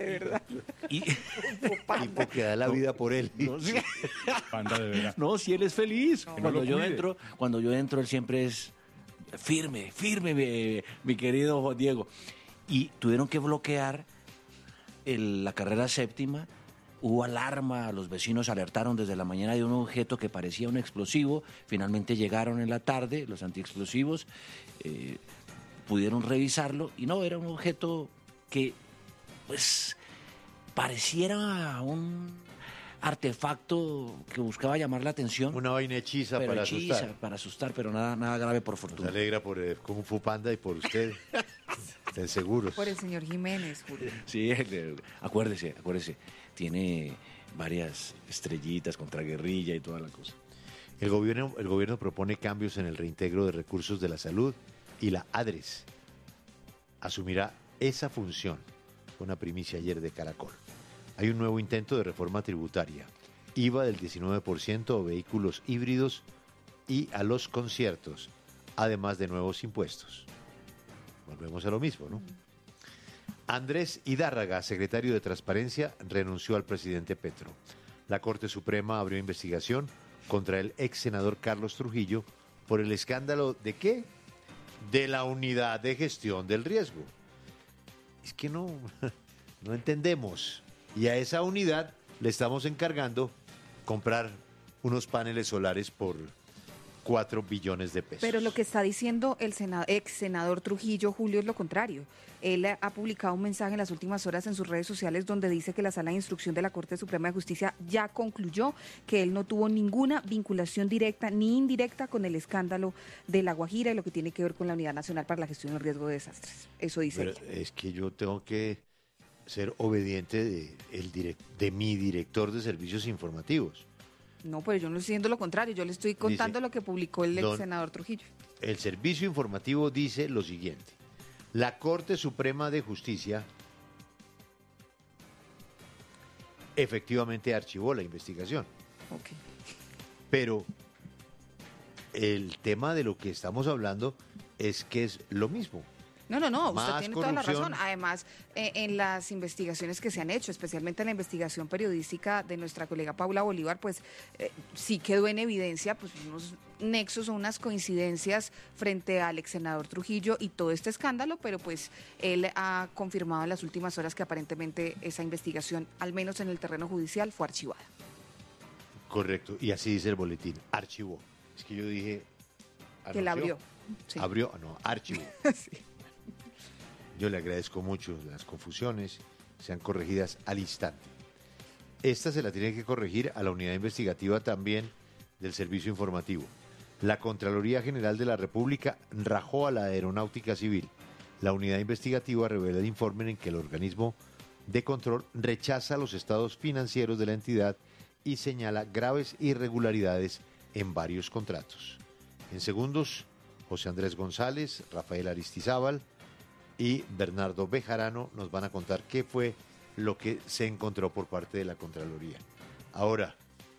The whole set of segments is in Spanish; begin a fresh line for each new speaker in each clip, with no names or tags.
de verdad.
Y,
Tipo que da la vida por él.
no, sí.
Panda de verdad.
No, si él es feliz.
no
Cuando
lo
yo
cuide.
entro, él siempre es firme, mi querido Diego. Y tuvieron que bloquear la carrera séptima. Hubo alarma, los vecinos alertaron desde la mañana de un objeto que parecía un explosivo. Finalmente llegaron en la tarde los antiexplosivos, pudieron revisarlo y no, era un objeto que pues pareciera un artefacto que buscaba llamar la atención.
Una vaina hechiza
pero
para
hechiza,
asustar.
para asustar, pero nada grave por
Nos
fortuna.
alegra por Kung Fu Panda y por usted. Estén seguros.
Por el señor Jiménez, Julio.
Sí, acuérdese, tiene varias estrellitas contra guerrilla y toda la cosa.
El gobierno propone cambios en el reintegro de recursos de la salud y la ADRES asumirá esa función. Fue una primicia ayer de Caracol. Hay un nuevo intento de reforma tributaria. IVA del 19% a vehículos híbridos y a los conciertos, además de nuevos impuestos. Volvemos a lo mismo, ¿no? Andrés Hidárraga, secretario de Transparencia, renunció al presidente Petro. La Corte Suprema abrió investigación contra el ex senador Carlos Trujillo por el escándalo ¿de qué? De la unidad de gestión del riesgo. Es que no entendemos. Y a esa unidad le estamos encargando comprar unos paneles solares por 4 billones de pesos.
Pero lo que está diciendo el ex senador Trujillo, Julio, es lo contrario. Él ha publicado un mensaje en las últimas horas en sus redes sociales donde dice que la Sala de Instrucción de la Corte Suprema de Justicia ya concluyó que él no tuvo ninguna vinculación directa ni indirecta con el escándalo de La Guajira y lo que tiene que ver con la Unidad Nacional para la Gestión del Riesgo de Desastres. Eso dice
Pero
ella.
es que yo tengo que ser obediente de mi director de servicios informativos.
No, pero yo no estoy diciendo lo contrario, yo le estoy contando
Dice,
lo que publicó el ex
don-
senador Trujillo.
El servicio informativo dice lo siguiente. La Corte Suprema de Justicia efectivamente archivó la investigación,
Ok.
pero el tema de lo que estamos hablando es que es lo mismo.
No, usted
Más
tiene toda la
corrupción.
razón. Además, en las investigaciones que se han hecho, especialmente en la investigación periodística de nuestra colega Paula Bolívar, pues sí quedó en evidencia pues unos nexos o unas coincidencias frente al ex senador Trujillo y todo este escándalo, pero pues él ha confirmado en las últimas horas que aparentemente esa investigación, al menos en el terreno judicial, fue archivada.
Correcto, y así dice el boletín, archivó. Es que yo dije...
Que la
¿anunció?
abrió. Sí.
Abrió, no, archivó.
Sí.
Yo le agradezco mucho las confusiones, sean corregidas al instante. Esta se la tiene que corregir a la unidad investigativa también del Servicio Informativo. La Contraloría General de la República rajó a la Aeronáutica Civil. La unidad investigativa revela el informe en que el organismo de control rechaza los estados financieros de la entidad y señala graves irregularidades en varios contratos. En segundos, José Andrés González, Rafael Aristizábal y Bernardo Bejarano nos van a contar qué fue lo que se encontró por parte de la Contraloría. Ahora,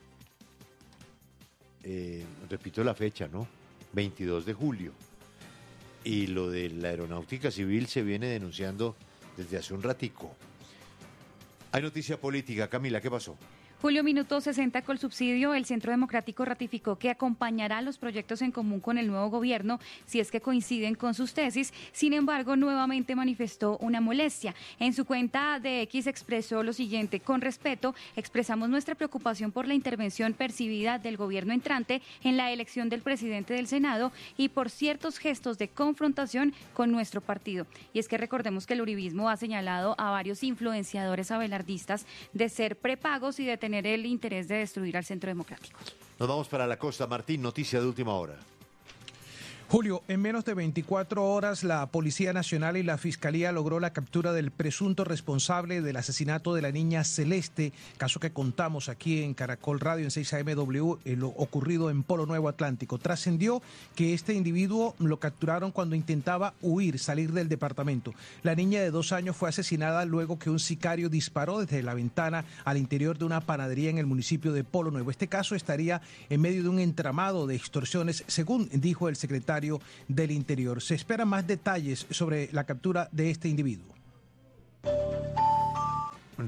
repito la fecha, ¿no? 22 de julio. Y lo de la Aeronáutica Civil se viene denunciando desde hace un ratico. Hay noticia política. Camila, ¿qué pasó?
Julio, minuto 60 con subsidio. El Centro Democrático ratificó que acompañará los proyectos en común con el nuevo gobierno si es que coinciden con sus tesis. Sin embargo, nuevamente manifestó una molestia. En su cuenta de X expresó lo siguiente: con respeto, expresamos nuestra preocupación por la intervención percibida del gobierno entrante en la elección del presidente del Senado y por ciertos gestos de confrontación con nuestro partido. Y es que recordemos que el uribismo ha señalado a varios influenciadores abelardistas de ser prepagos y de tener el interés de destruir al Centro Democrático.
Nos vamos para la costa. Martín, noticia de última hora.
Julio, en menos de 24 horas, la Policía Nacional y la Fiscalía logró la captura del presunto responsable del asesinato de la niña Celeste, caso que contamos aquí en Caracol Radio, en 6AMW, lo ocurrido en Polo Nuevo Atlántico. Trascendió que este individuo lo capturaron cuando intentaba huir, salir del departamento. La niña de 2 años fue asesinada luego que un sicario disparó desde la ventana al interior de una panadería en el municipio de Polo Nuevo. Este caso estaría en medio de un entramado de extorsiones, según dijo el secretario del Interior. Se esperan más detalles sobre la captura de este individuo.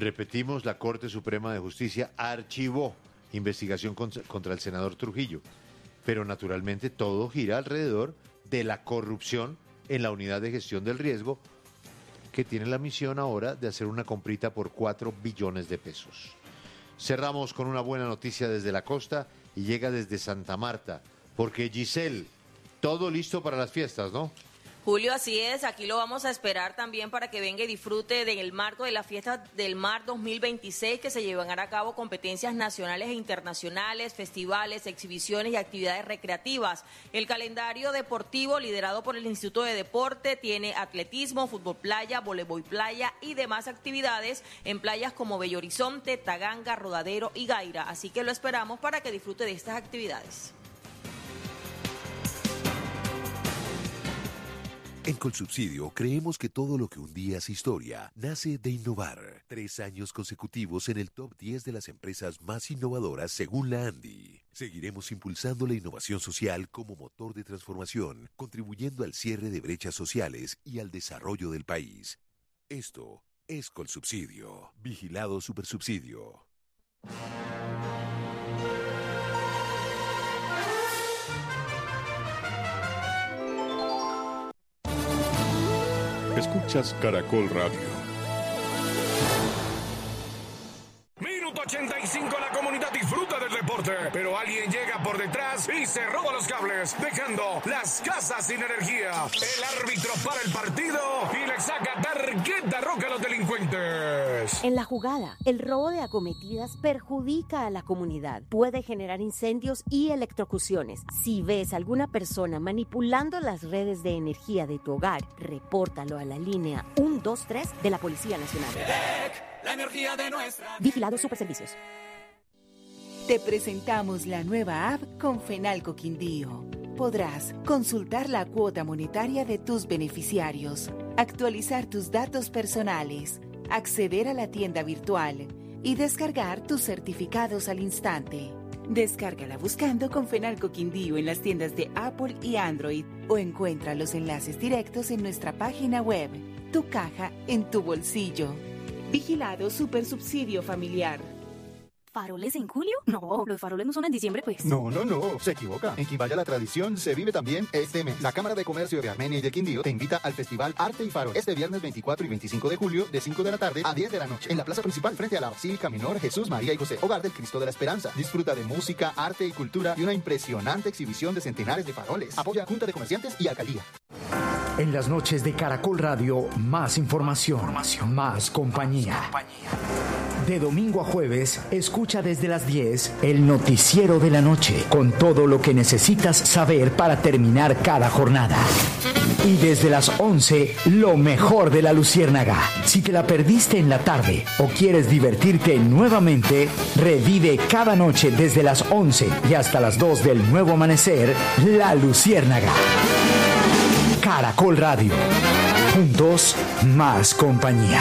Repetimos, la Corte Suprema de Justicia archivó investigación contra el senador Trujillo, pero naturalmente todo gira alrededor de la corrupción en la unidad de gestión del riesgo, que tiene la misión ahora de hacer una comprita por 4 billones de pesos. Cerramos con una buena noticia desde la costa y llega desde Santa Marta, porque Giselle, todo listo para las fiestas, ¿no?
Julio, así es, aquí lo vamos a esperar también para que venga y disfrute del marco de la Fiesta del Mar 2026, que se llevarán a cabo competencias nacionales e internacionales, festivales, exhibiciones y actividades recreativas. El calendario deportivo liderado por el Instituto de Deporte tiene atletismo, fútbol playa, voleibol playa y demás actividades en playas como Bello Horizonte, Taganga, Rodadero y Gaira. Así que lo esperamos para que disfrute de estas actividades.
En Colsubsidio creemos que todo lo que un día es historia nace de innovar. 3 años consecutivos en el top 10 de las empresas más innovadoras según la ANDI. Seguiremos impulsando la innovación social como motor de transformación, contribuyendo al cierre de brechas sociales y al desarrollo del país. Esto es Colsubsidio. Vigilado Supersubsidio.
Escuchas Caracol Radio.
Minuto 85, la comunidad disfruta del deporte, pero alguien llega por detrás y se roba los cables, dejando las casas sin energía. El árbitro para el partido y le saca tarjeta roja a los delincuentes.
En la jugada, el robo de acometidas perjudica a la comunidad, puede generar incendios y electrocuciones. Si ves a alguna persona manipulando las redes de energía de tu hogar, repórtalo a la línea 123 de la Policía Nacional.
La energía de nuestra...
Vigilado Superservicios.
Te presentamos la nueva app con Fenalco Quindío. Podrás consultar la cuota monetaria de tus beneficiarios, actualizar tus datos personales, acceder a la tienda virtual y descargar tus certificados al instante. Descárgala buscando con Fenalco Quindío en las tiendas de Apple y Android o encuentra los enlaces directos en nuestra página web. Tu caja en tu bolsillo. Vigilado Supersubsidio Familiar.
¿Faroles en julio? No, los faroles no son en diciembre, pues.
No, se equivoca. En Quimbaya la tradición se vive también este mes. La Cámara de Comercio de Armenia y de Quindío te invita al Festival Arte y Farol este viernes 24 y 25 de julio de 5 de la tarde a 10 de la noche en la plaza principal frente a la Basílica Menor Jesús, María y José, Hogar del Cristo de la Esperanza. Disfruta de música, arte y cultura y una impresionante exhibición de centenares de faroles. Apoya Junta de Comerciantes y Alcaldía.
En las noches de Caracol Radio, más información, más compañía. De domingo a jueves, escucha desde las 10 el noticiero de la noche, con todo lo que necesitas saber para terminar cada jornada. Y desde las 11, lo mejor de la Luciérnaga. Si te la perdiste en la tarde o quieres divertirte nuevamente, revive cada noche desde las 11 y hasta las 2 del nuevo amanecer, La Luciérnaga. Caracol Radio. Juntos, más compañía.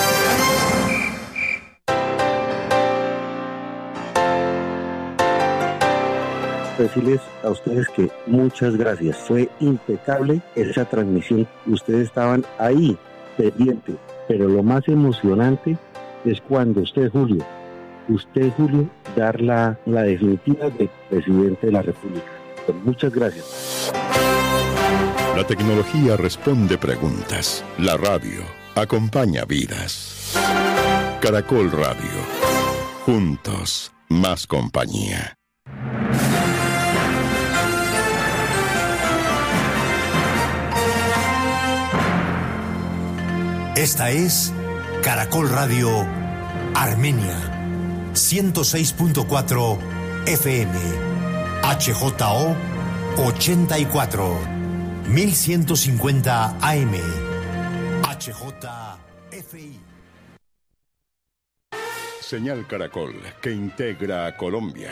Decirles a ustedes que muchas gracias. Fue impecable esa transmisión. Ustedes estaban ahí, pendientes. Pero lo más emocionante es cuando usted, Julio, dar la definitiva de presidente de la República. Muchas gracias.
La tecnología responde preguntas. La radio acompaña vidas. Caracol Radio. Juntos, más compañía.
Esta es Caracol Radio Armenia, 106.4 FM, HJO 84, 1150 AM, HJFI.
Señal Caracol, que integra a Colombia.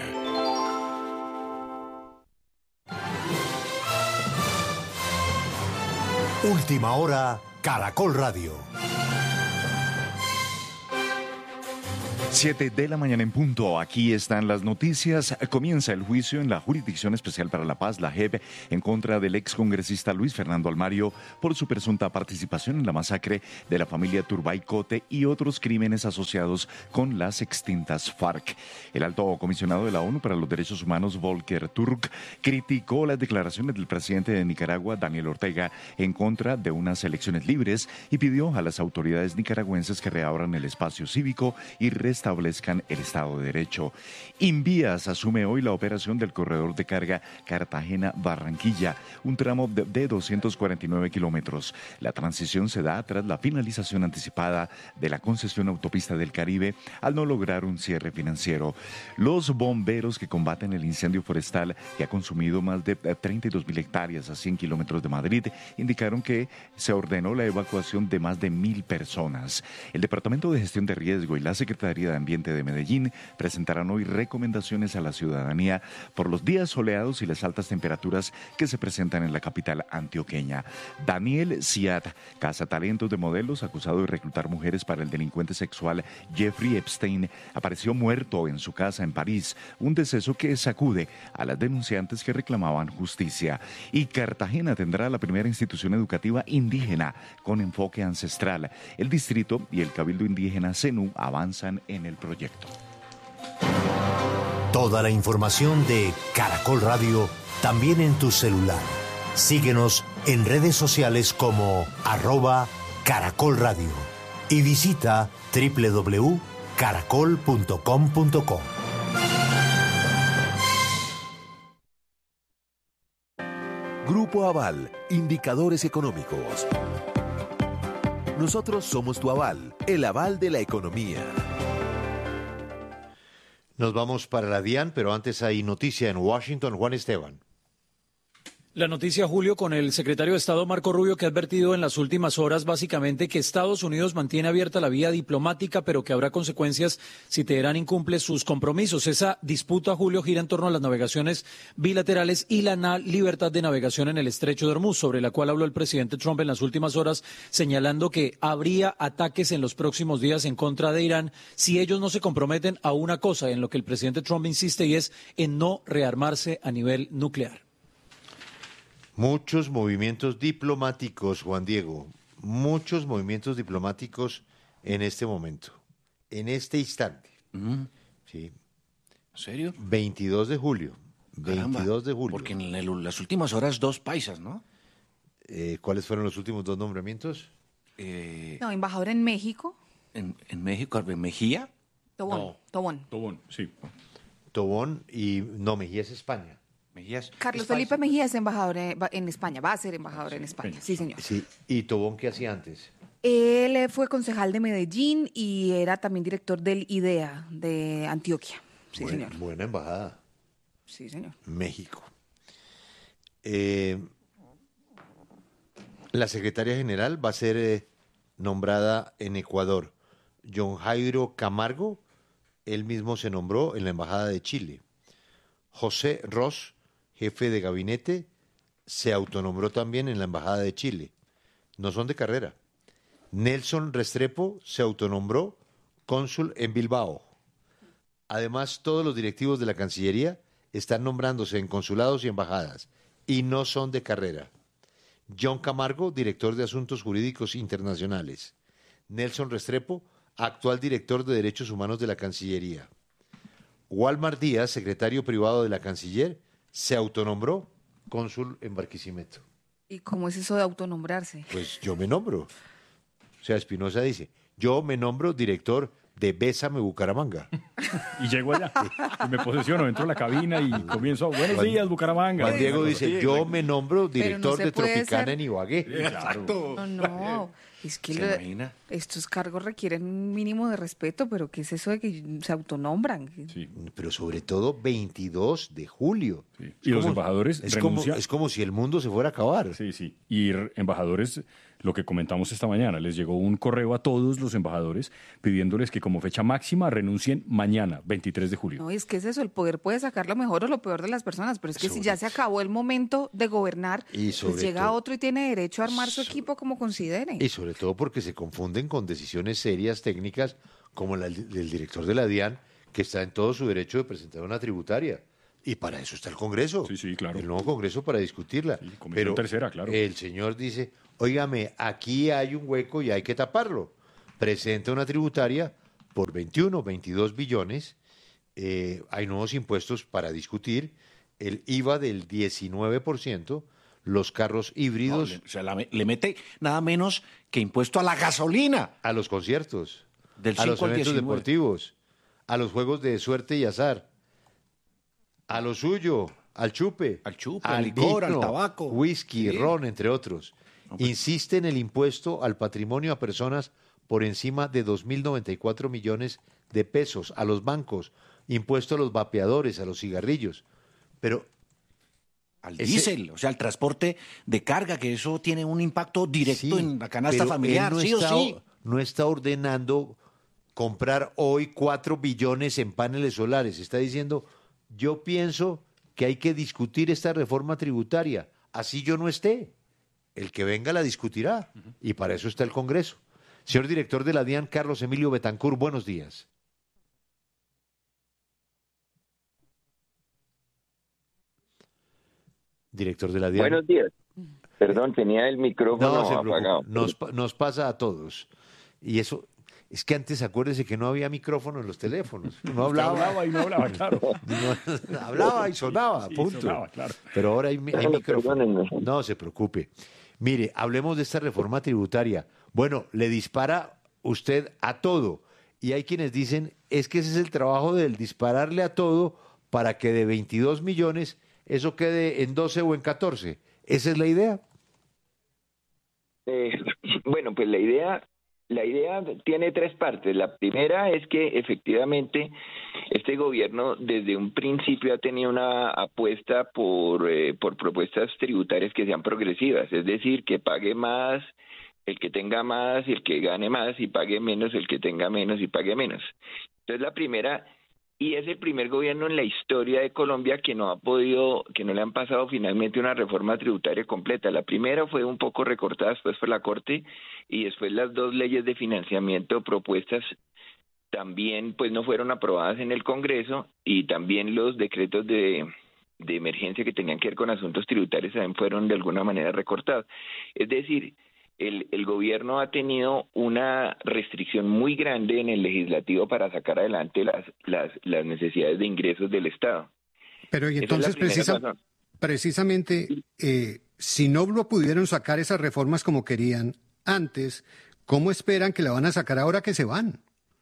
Última hora, Caracol Radio.
7 de la mañana en punto. Aquí están las noticias. Comienza el juicio en la Jurisdicción Especial para la Paz, la JEP, en contra del excongresista Luis Fernando Almario por su presunta participación en la masacre de la familia Turbay Cote y otros crímenes asociados con las extintas FARC. El alto comisionado de la ONU para los Derechos Humanos, Volker Turk, criticó las declaraciones del presidente de Nicaragua, Daniel Ortega, en contra de unas elecciones libres y pidió a las autoridades nicaragüenses que reabran el espacio cívico y establezcan el Estado de Derecho. Invías asume hoy la operación del corredor de carga Cartagena-Barranquilla, un tramo de 249 kilómetros. La transición se da tras la finalización anticipada de la concesión Autopista del Caribe al no lograr un cierre financiero. Los bomberos que combaten el incendio forestal que ha consumido más de 32.000 hectáreas a 100 kilómetros de Madrid indicaron que se ordenó la evacuación de más de 1.000 personas. El Departamento de Gestión de Riesgo y la Secretaría de Ambiente de Medellín presentarán hoy recomendaciones a la ciudadanía por los días soleados y las altas temperaturas que se presentan en la capital antioqueña. Daniel Siat, cazatalentos de modelos, acusado de reclutar mujeres para el delincuente sexual Jeffrey Epstein, apareció muerto en su casa en París, un deceso que sacude a las denunciantes que reclamaban justicia. Y Cartagena tendrá la primera institución educativa indígena con enfoque ancestral. El distrito y el Cabildo Indígena CENU avanzan en el proyecto.
Toda la información de Caracol Radio también en tu celular. Síguenos en redes sociales como @Caracol Radio y visita www.caracol.com.co.
Grupo Aval, indicadores económicos. Nosotros somos tu aval, el aval de la economía.
Nos vamos para la DIAN, pero antes hay noticia en Washington. Juan Esteban.
La noticia, Julio, con el secretario de Estado Marco Rubio, que ha advertido en las últimas horas básicamente que Estados Unidos mantiene abierta la vía diplomática, pero que habrá consecuencias si Teherán incumple sus compromisos. Esa disputa, Julio, gira en torno a las navegaciones bilaterales y la libertad de navegación en el Estrecho de Hormuz, sobre la cual habló el presidente Trump en las últimas horas, señalando que habría ataques en los próximos días en contra de Irán si ellos no se comprometen a una cosa, en lo que el presidente Trump insiste, y es en no rearmarse a nivel nuclear.
Muchos movimientos diplomáticos, Juan Diego, muchos movimientos diplomáticos en este momento, en este instante. Sí.
¿En serio?
22 de julio.
Caramba,
22 de julio.
Porque en las últimas horas 2 paisas, ¿no?
¿Cuáles fueron los últimos 2 nombramientos?
No, embajador en México.
En México, ¿Mejía?
Tobón.
No.
Tobón, sí.
Tobón y no, Mejía es España.
Carlos Felipe Mejía es embajador en España, va a ser embajador en España, sí señor.
Sí. ¿Y Tobón qué hacía antes?
Él fue concejal de Medellín y era también director del IDEA de Antioquia, sí señor.
Buena embajada.
Sí señor.
México. La secretaria general va a ser nombrada en Ecuador. John Jairo Camargo, él mismo se nombró en la embajada de Chile. José Ross, jefe de gabinete, se autonombró también en la Embajada de Chile. No son de carrera. Nelson Restrepo se autonombró cónsul en Bilbao. Además, todos los directivos de la Cancillería están nombrándose en consulados y embajadas, y no son de carrera. John Camargo, director de Asuntos Jurídicos Internacionales. Nelson Restrepo, actual director de Derechos Humanos de la Cancillería. Walmar Díaz, secretario privado de la Canciller, se autonombró cónsul en Barquisimeto.
¿Y cómo es eso de autonombrarse?
Pues yo me nombro. O sea, Espinosa dice, yo me nombro director de Bésame Bucaramanga.
Y llego allá, y me posesiono, entro a la cabina y comienzo, buenos días, Bucaramanga.
Juan Diego dice, yo me nombro director de Tropicana en Ibagué.
Exacto.
No, es que estos cargos requieren un mínimo de respeto, pero ¿qué es eso de que se autonombran?
Sí. Pero sobre todo 22 de julio.
Sí. Y los embajadores renuncian.
Es como si el mundo se fuera a acabar.
Sí. Y embajadores, lo que comentamos esta mañana, les llegó un correo a todos los embajadores pidiéndoles que como fecha máxima renuncien mañana, 23 de julio.
No, es que es eso, el poder puede sacar lo mejor o lo peor de las personas, pero es que si ya se acabó el momento de gobernar, pues llega otro y tiene derecho a armar su equipo como considere.
Y sobre todo porque se confunden con decisiones serias, técnicas, como el director de la DIAN, que está en todo su derecho de presentar una tributaria. Y para eso está el Congreso.
Sí, claro.
El nuevo Congreso para discutirla.
Sí,
pero
tercera, claro.
El señor dice, óigame, aquí hay un hueco y hay que taparlo. Presenta una tributaria por 21, 22 billones. Hay nuevos impuestos para discutir. El IVA del 19%, los carros híbridos.
Le mete nada menos que impuesto a la gasolina.
A los conciertos,
del
a los
5 al
eventos
19.
deportivos, a los juegos de suerte y azar, a lo suyo, al chupe,
al licor, al tabaco.
whisky,
Sí.
ron, entre otros. Insiste en el impuesto al patrimonio a personas por encima de 2.094 millones de pesos, a los bancos, impuesto a los vapeadores, a los cigarrillos. Pero
al diésel, o sea, al transporte de carga, que eso tiene un impacto directo en la canasta
pero
familiar,
él no
sí o
está,
sí.
no está ordenando comprar hoy 4 billones en paneles solares. Está diciendo, yo pienso que hay que discutir esta reforma tributaria. Así yo no esté. El que venga la discutirá. Y para eso está el Congreso. Señor director de la DIAN, Carlos Emilio Betancur, buenos días. Director de la DIAN.
Buenos días. Perdón, tenía el micrófono apagado.
Nos pasa a todos. Y eso, es que antes acuérdese que no había micrófono en los teléfonos. No hablaba
y no hablaba, claro.
Hablaba y sonaba, punto.
Sonaba, claro.
Pero ahora hay micrófono. No se preocupe. Mire, hablemos de esta reforma tributaria. Bueno, le dispara usted a todo. Y hay quienes dicen, es que ese es el trabajo del dispararle a todo para que de 22 millones eso quede en 12 o en 14. ¿Esa es la idea?
Bueno, pues la idea tiene tres partes. La primera es que efectivamente este gobierno desde un principio ha tenido una apuesta por propuestas tributarias que sean progresivas, es decir, que pague más el que tenga más y el que gane más, y pague menos el que tenga menos y pague menos. Entonces la primera, y es el primer gobierno en la historia de Colombia que no le han pasado finalmente una reforma tributaria completa. La primera fue un poco recortada después por la Corte, y después las dos leyes de financiamiento propuestas también pues no fueron aprobadas en el Congreso, y también los decretos de emergencia que tenían que ver con asuntos tributarios también fueron de alguna manera recortados. Es decir, el gobierno ha tenido una restricción muy grande en el legislativo para sacar adelante las necesidades de ingresos del Estado.
Pero y
Esa
entonces
es la razón.
precisamente, si no lo pudieron sacar esas reformas como querían antes, ¿cómo esperan que la van a sacar ahora que se van?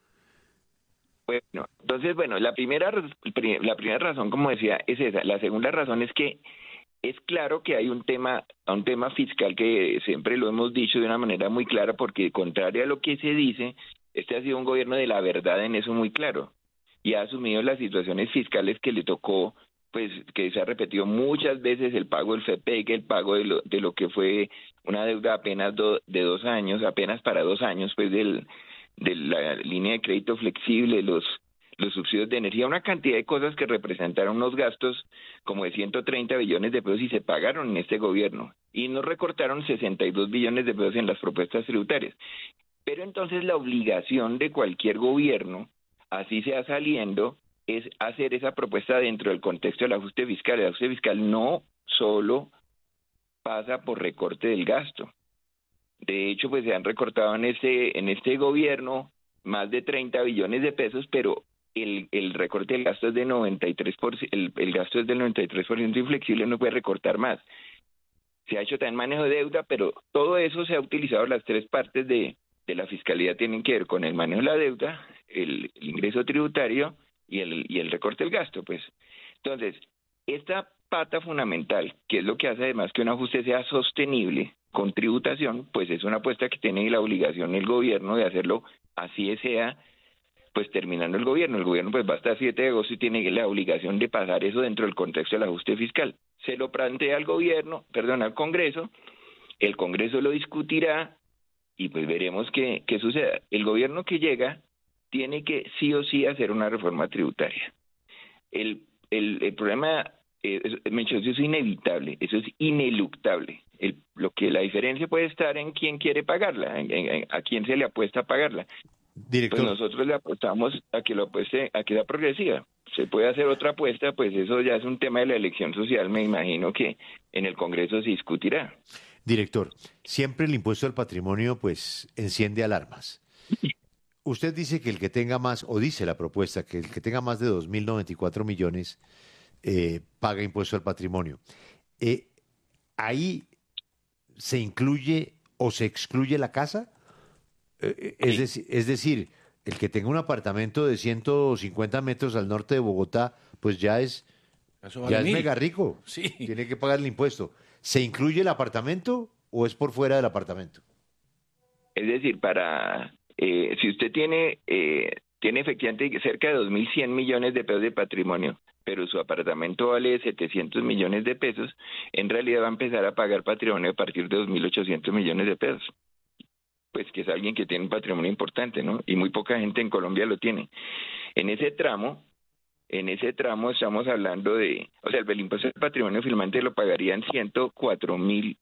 Bueno, entonces, la primera razón, como decía, es esa. La segunda razón es que es claro que hay un tema fiscal que siempre lo hemos dicho de una manera muy clara, porque contrario a lo que se dice, este ha sido un gobierno de la verdad en eso muy claro, y ha asumido las situaciones fiscales que le tocó, pues que se ha repetido muchas veces, el pago del FEPEC, el pago de lo que fue una deuda apenas de 2 años, apenas para 2 años, pues de la línea de crédito flexible, los subsidios de energía, una cantidad de cosas que representaron unos gastos como de 130 billones de pesos y se pagaron en este gobierno, y nos recortaron 62 billones de pesos en las propuestas tributarias. Pero entonces la obligación de cualquier gobierno, así sea saliendo, es hacer esa propuesta dentro del contexto del ajuste fiscal. El ajuste fiscal no solo pasa por recorte del gasto. De hecho, pues se han recortado en este gobierno más de 30 billones de pesos, pero el recorte del gasto es de 93%, el gasto es del 93% inflexible, no puede recortar más. Se ha hecho también manejo de deuda, pero todo eso se ha utilizado, las tres partes de la fiscalidad tienen que ver con el manejo de la deuda, el ingreso tributario y el recorte del gasto, pues. Entonces, esta pata fundamental, que es lo que hace además que un ajuste sea sostenible con tributación, pues es una apuesta que tiene la obligación el gobierno de hacerlo, así sea, pues terminando el gobierno. El gobierno pues va hasta el 7 de agosto y tiene la obligación de pasar eso dentro del contexto del ajuste fiscal. Se lo plantea al Congreso, el Congreso lo discutirá y pues veremos qué suceda. El gobierno que llega tiene que sí o sí hacer una reforma tributaria. El problema, eso es inevitable, eso es ineluctable. La diferencia puede estar en quién quiere pagarla, a quién se le apuesta a pagarla.
Director.
Pues nosotros le apostamos a que lo apueste, a que sea progresiva. Se puede hacer otra apuesta, pues eso ya es un tema de la elección social, me imagino que en el Congreso se discutirá.
Director, siempre el impuesto al patrimonio pues enciende alarmas. Usted dice que el que tenga más, o dice la propuesta, que el que tenga más de 2.094 millones paga impuesto al patrimonio. ¿Ahí se incluye o se excluye la casa? Es decir, el que tenga un apartamento de 150 metros al norte de Bogotá, pues ya es mega rico.
Sí.
Tiene que pagar el impuesto. ¿Se incluye el apartamento o es por fuera del apartamento?
Es decir, si usted tiene efectivamente cerca de 2.100 millones de pesos de patrimonio, pero su apartamento vale 700 millones de pesos, en realidad va a empezar a pagar patrimonio a partir de 2.800 millones de pesos. Pues que es alguien que tiene un patrimonio importante, ¿no? Y muy poca gente en Colombia lo tiene. En ese tramo estamos hablando de, o sea, el impuesto del patrimonio filmante lo pagarían 104.000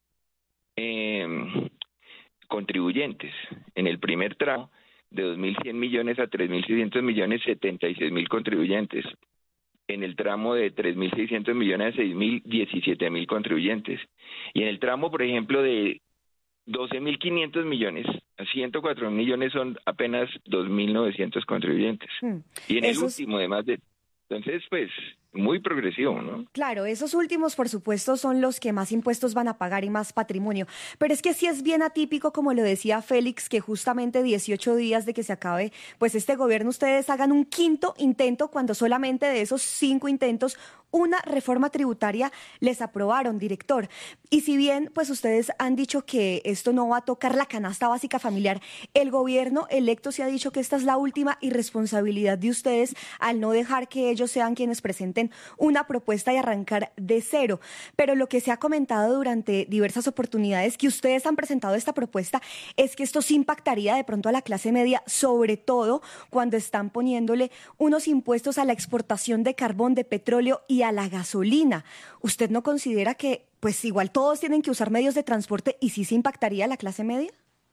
contribuyentes. En el primer tramo, de 2.100 millones a 3.600 millones, 76.000 contribuyentes. En el tramo de 3.600 millones a 6.000, 17.000 contribuyentes. Y en el tramo, por ejemplo, de 12.500 millones a 104 millones son apenas 2.900 contribuyentes. Y en el último, además de... Entonces, pues, muy progresivo, ¿no?
Claro, esos últimos, por supuesto, son los que más impuestos van a pagar y más patrimonio. Pero es que sí es bien atípico, como lo decía Félix, que justamente 18 días de que se acabe, pues este gobierno, ustedes hagan un quinto intento cuando solamente de esos 5 intentos, una reforma tributaria les aprobaron, director. Y si bien, pues ustedes han dicho que esto no va a tocar la canasta básica familiar, el gobierno electo se ha dicho que esta es la última irresponsabilidad de ustedes al no dejar que ellos sean quienes presenten una propuesta y arrancar de cero. Pero lo que se ha comentado durante diversas oportunidades que ustedes han presentado esta propuesta es que esto sí impactaría de pronto a la clase media, sobre todo cuando están poniéndole unos impuestos a la exportación de carbón, de petróleo y a la gasolina. ¿Usted no considera que pues igual todos tienen que usar medios de transporte y sí se impactaría a la clase media?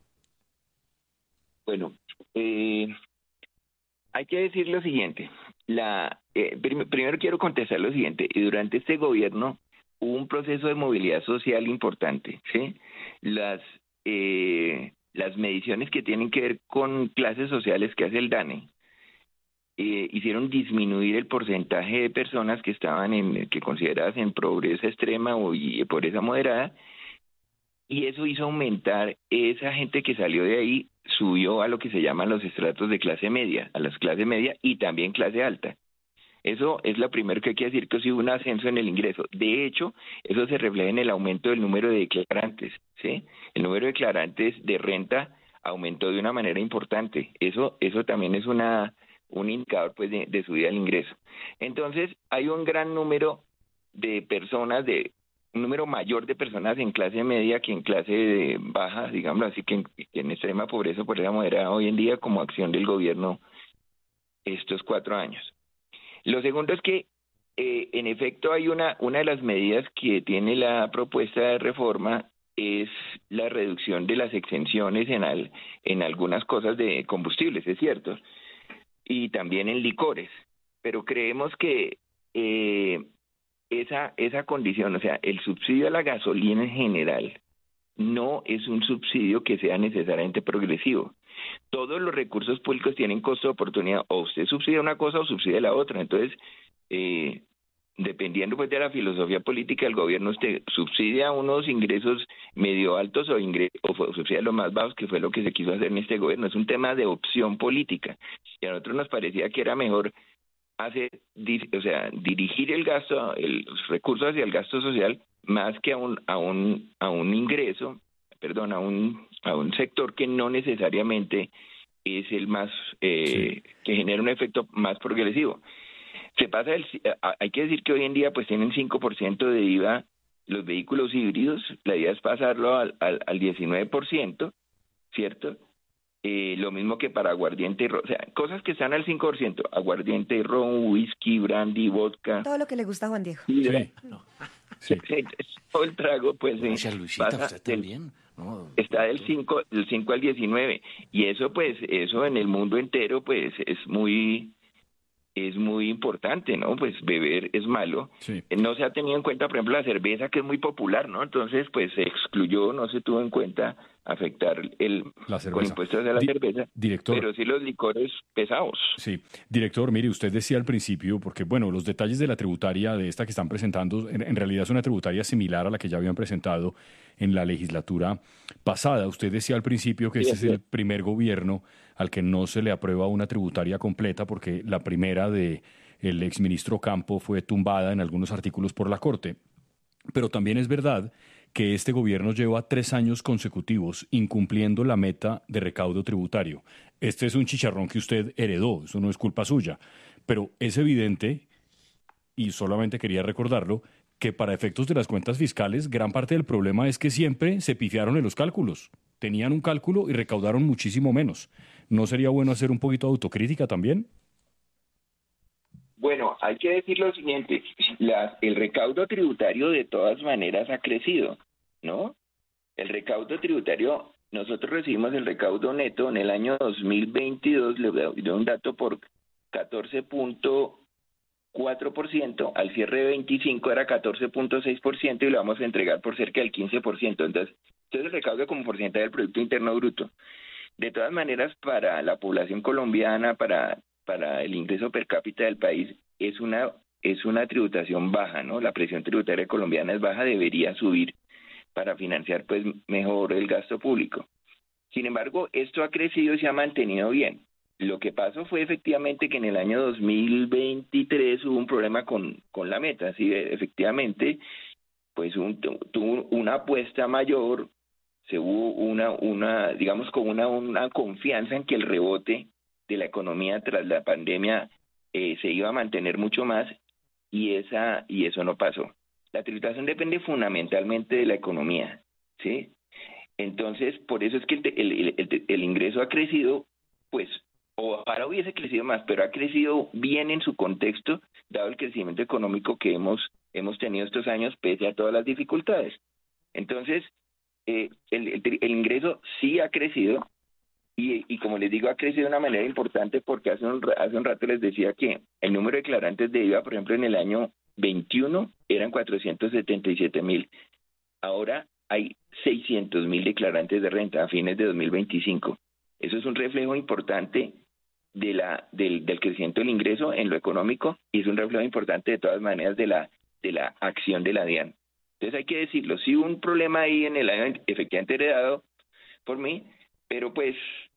Bueno, hay que decir lo siguiente. Primero quiero contestar lo siguiente. Y durante este gobierno hubo un proceso de movilidad social importante, ¿sí? Las mediciones que tienen que ver con clases sociales que hace el DANE hicieron disminuir el porcentaje de personas que estaban que consideradas en pobreza extrema o pobreza moderada, y eso hizo aumentar esa gente que salió de ahí, subió a lo que se llaman los estratos de clase media, a las clases media y también clase alta. Eso es lo primero que hay que decir, que sí hubo un ascenso en el ingreso. De hecho, eso se refleja en el aumento del número de declarantes, ¿sí? El número de declarantes de renta aumentó de una manera importante. Eso también es un indicador pues de subida del ingreso. Entonces, hay un gran número de personas, un número mayor de personas en clase media que en clase baja, digámoslo así, que en extrema pobreza, pobreza moderada hoy en día, como acción del gobierno estos 4 años. Lo segundo es que, en efecto, hay una de las medidas que tiene la propuesta de reforma es la reducción de las exenciones en algunas cosas de combustibles, es cierto, y también en licores, pero creemos que esa condición, o sea, el subsidio a la gasolina en general, no es un subsidio que sea necesariamente progresivo. Todos los recursos públicos tienen costo de oportunidad, o usted subsidia una cosa o subsidia la otra. Entonces, dependiendo pues de la filosofía política del gobierno, usted subsidia unos ingresos medio altos o subsidia los más bajos, que fue lo que se quiso hacer en este gobierno. Es un tema de opción política. Y a nosotros nos parecía que era mejor dirigir el gasto, los recursos hacia el gasto social, más que a un ingreso, perdón, a un sector que no necesariamente es el más que genera un efecto más progresivo. Hay que decir que hoy en día pues tienen 5% de IVA los vehículos híbridos. La idea es pasarlo al 19%, ¿cierto? Lo mismo que para aguardiente y ron, o sea, cosas que están al 5%, aguardiente, ron, whisky, brandy, vodka.
Todo lo que le gusta a Juan Diego.
Sí. Todo el trago, pues
Gracias, Luisita, usted también.
Está del 5 al 19. Y eso, pues, eso en el mundo entero, pues, es muy importante, ¿no? Pues beber es malo.
Sí.
No se ha tenido en cuenta, por ejemplo, la cerveza, que es muy popular, ¿no? Entonces, pues se excluyó, no se tuvo en cuenta afectar con impuestos a la cerveza,
director,
pero sí los licores pesados.
Sí. Director, mire, usted decía al principio, porque bueno, los detalles de la tributaria de esta que están presentando, en realidad es una tributaria similar a la que ya habían presentado en la legislatura pasada. Usted decía al principio que este es el primer gobierno al que no se le aprueba una tributaria completa porque la primera de el exministro Campo fue tumbada en algunos artículos por la Corte. Pero también es verdad que este gobierno lleva 3 años consecutivos incumpliendo la meta de recaudo tributario. Este es un chicharrón que usted heredó, eso no es culpa suya. Pero es evidente, y solamente quería recordarlo, que para efectos de las cuentas fiscales, gran parte del problema es que siempre se pifiaron en los cálculos. Tenían un cálculo y recaudaron muchísimo menos. ¿No sería bueno hacer un poquito de autocrítica también?
Bueno, hay que decir lo siguiente, el recaudo tributario de todas maneras ha crecido, ¿no? El recaudo tributario, nosotros recibimos el recaudo neto en el año 2022, le doy un dato, por 14.4%, al cierre de 25 era 14.6% y lo vamos a entregar por cerca del 15%. Entonces el recaudo como porcentaje del Producto Interno Bruto. De todas maneras, para la población colombiana, para el ingreso per cápita del país, es una tributación baja, ¿no? La presión tributaria colombiana es baja, debería subir para financiar pues mejor el gasto público. Sin embargo, esto ha crecido y se ha mantenido bien. Lo que pasó fue efectivamente que en el año 2023 hubo un problema con la meta, ¿sí? Efectivamente, pues tuvo una apuesta mayor, se hubo una digamos como una confianza en que el rebote de la economía tras la pandemia se iba a mantener mucho más y eso no pasó. La tributación depende fundamentalmente de la economía, ¿sí? Entonces, por eso es que el ingreso ha crecido, pues, ojalá hubiese crecido más, pero ha crecido bien en su contexto, dado el crecimiento económico que hemos tenido estos años, pese a todas las dificultades. Entonces, el ingreso sí ha crecido, y como les digo, ha crecido de una manera importante porque hace un rato les decía que el número de declarantes de IVA, por ejemplo, en el año 21 eran 477,000. Ahora hay 600,000 declarantes de renta a fines de 2025. Eso es un reflejo importante del crecimiento del ingreso en lo económico y es un reflejo importante de todas maneras de la acción de la DIAN. Entonces hay que decirlo, sí hubo un problema ahí en el año efectivamente heredado por mí, pero pues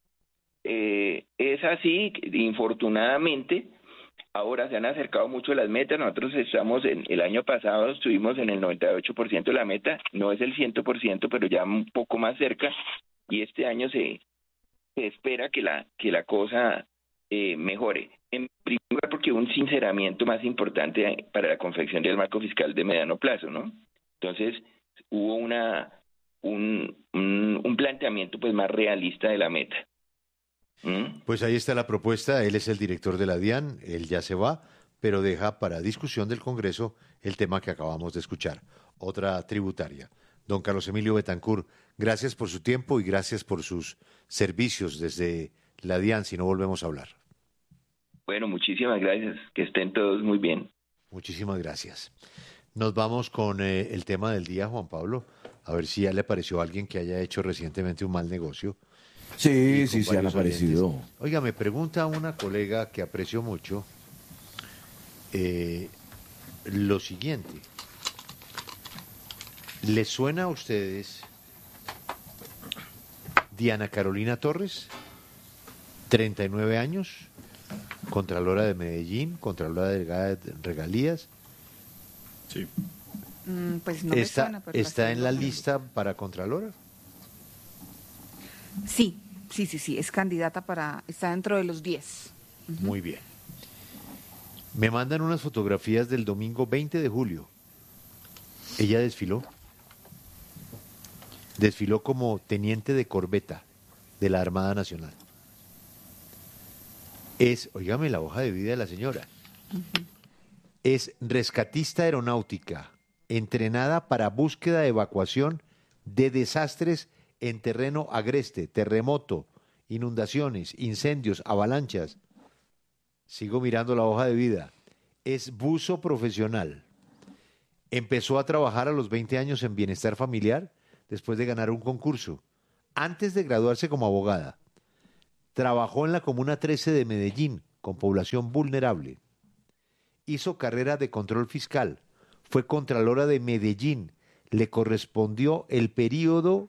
es así, infortunadamente. Ahora se han acercado mucho las metas. Nosotros el año pasado estuvimos en el 98% de la meta, no es el 100%, pero ya un poco más cerca, y este año se espera que la cosa mejore. En primer lugar, porque hubo un sinceramiento más importante para la confección del marco fiscal de mediano plazo, ¿no? Entonces hubo un planteamiento pues más realista de la meta.
Pues ahí está la propuesta. Él es el director de la DIAN, él ya se va, pero deja para discusión del Congreso el tema que acabamos de escuchar, otra tributaria. Don Carlos Emilio Betancur, gracias por su tiempo y gracias por sus servicios desde la DIAN, si no volvemos a hablar.
Bueno, muchísimas gracias, que estén todos muy bien.
Muchísimas gracias. Nos vamos con el tema del día, Juan Pablo, a ver si ya le pareció a alguien que haya hecho recientemente un mal negocio.
Sí, se han aparecido.
Oiga, me pregunta una colega que aprecio mucho lo siguiente. ¿Les suena a ustedes Diana Carolina Torres, 39 años, Contralora de Medellín, Contralora de Regalías?
Sí.
Pues no me suena, pero
¿Está en la lista para Contralora?
Sí, es candidata está dentro de los 10.
Muy bien. Me mandan unas fotografías del domingo 20 de julio. Ella desfiló como teniente de corbeta de la Armada Nacional. Óigame la hoja de vida de la señora. Es rescatista aeronáutica, entrenada para búsqueda, evacuación de desastres en terreno agreste, terremoto, inundaciones, incendios, avalanchas. Sigo mirando la hoja de vida. Es buzo profesional. Empezó a trabajar a los 20 años en bienestar familiar después de ganar un concurso. Antes de graduarse como abogada, trabajó en la Comuna 13 de Medellín, con población vulnerable. Hizo carrera de control fiscal. Fue contralora de Medellín. Le correspondió el periodo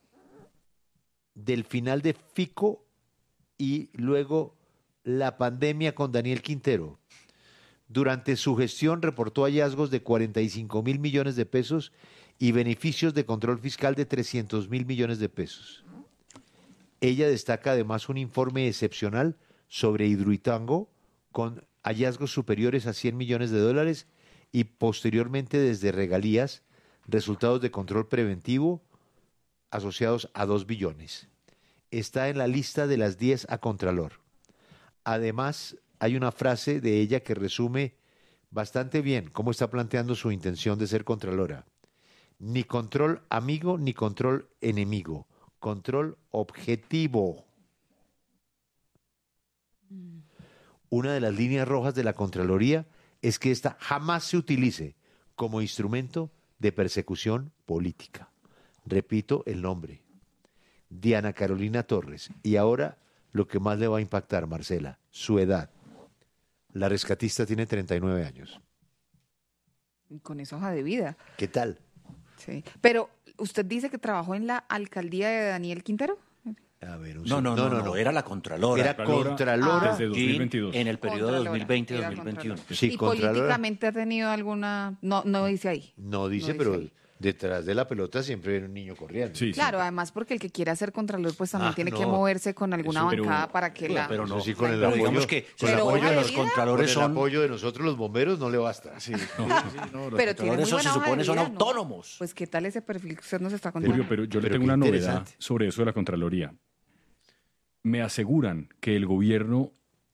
del final de Fico y luego la pandemia con Daniel Quintero. Durante su gestión reportó hallazgos de 45.000 millones de pesos y beneficios de control fiscal de 300.000 millones de pesos. Ella destaca además un informe excepcional sobre Hidroituango con hallazgos superiores a 100 millones de dólares y posteriormente desde regalías, resultados de control preventivo asociados a 2 billones. Está en la lista de las 10 a Contralor. Además, hay una frase de ella que resume bastante bien cómo está planteando su intención de ser Contralora. Ni control amigo ni control enemigo. Control objetivo. Una de las líneas rojas de la Contraloría es que ésta jamás se utilice como instrumento de persecución política. Repito el nombre. Diana Carolina Torres. Y ahora lo que más le va a impactar, Marcela, su edad. La rescatista tiene 39 años.
Con esa hoja de vida.
¿Qué tal?
Sí. Pero, ¿usted dice que trabajó en la alcaldía de Daniel Quintero?
A ver,
No, era la Contralora.
Era Contralora
desde 2022.
En el periodo 2020-2021.
Sí,
¿Y
Contralora.
políticamente ha tenido alguna...? No dice ahí.
No dice,
No
pero
dice ahí.
detrás de la pelota siempre hay un niño corriendo.
Claro, además porque el que quiera ser contralor pues también tiene
no.
que moverse con alguna
Eso,
bancada para que la...
Pero no, sí, con el
pero
apoyo,
digamos que
con el
pero
apoyo de los
vida,
contralores con el apoyo de nosotros los bomberos no le basta.
Sí,
pero tiene muy
eso se
buena hoja
supone
de
son
vida, ¿no?
autónomos.
Pues qué tal ese perfil que usted nos está contando.
Julio, pero yo le
Pero
tengo
qué
una novedad
interesante.
sobre eso de la Contraloría. Me aseguran que el gobierno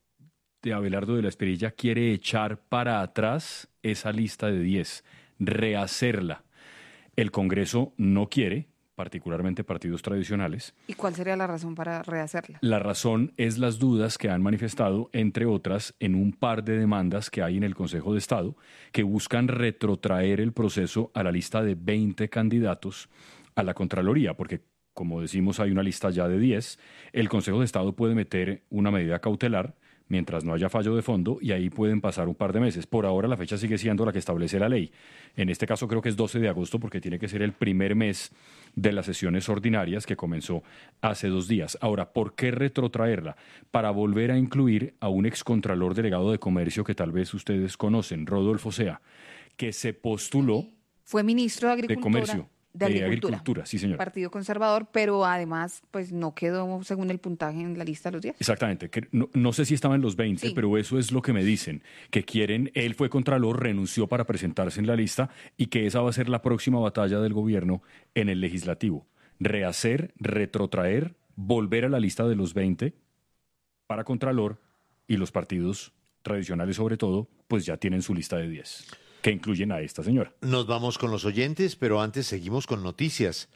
de Abelardo de la Espriella quiere echar para atrás esa lista de 10, rehacerla. El Congreso no quiere, particularmente partidos tradicionales.
¿Y cuál sería la razón para rehacerla?
La razón es las dudas que han manifestado, entre otras, en un par de demandas que hay en el Consejo de Estado, que buscan retrotraer el proceso a la lista de 20 candidatos a la Contraloría, porque, como decimos, hay una lista ya de 10. El Consejo de Estado puede meter una medida cautelar mientras no haya fallo de fondo, y ahí pueden pasar un par de meses. Por ahora la fecha sigue siendo la que establece la ley. En este caso creo que es 12 de agosto porque tiene que ser el primer mes de las sesiones ordinarias que comenzó hace 2 días. Ahora, ¿por qué retrotraerla? Para volver a incluir a un excontralor delegado de comercio que tal vez ustedes conocen, Rodolfo Sea, que se postuló...
Fue ministro de Agricultura.
De Comercio.
De Agricultura,
sí, señor.
Partido Conservador, pero además pues no quedó según el puntaje en la lista de los 10.
Exactamente. No sé si estaba en los 20,
Sí.
pero eso es lo que me dicen. Que quieren, él fue contralor, renunció para presentarse en la lista y que esa va a ser la próxima batalla del gobierno en el legislativo. Rehacer, retrotraer, volver a la lista de los 20 para contralor, y los partidos tradicionales sobre todo, pues ya tienen su lista de 10. Que incluyen a esta señora.
Nos vamos con los oyentes, pero antes seguimos con noticias.